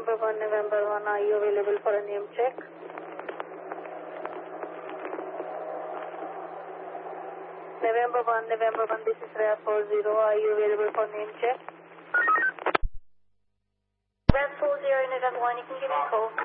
November 1, are you available for a name check? November 1, this is Rev 40, are you available for name check? Rev 40, November 1, you can give me a call.